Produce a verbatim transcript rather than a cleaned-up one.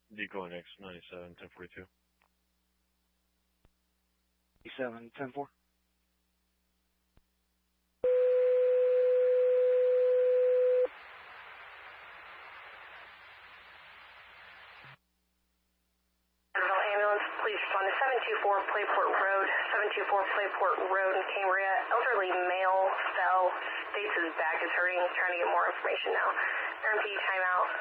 Decoy X ninety-seven, ten forty-two. ninety-seven, ten four. Ambulance, please respond to seven two four Playport Road, seven two four Playport Road in Cambria. Elderly male fell, states his back is hurting, trying to get more information now. R M P timeout.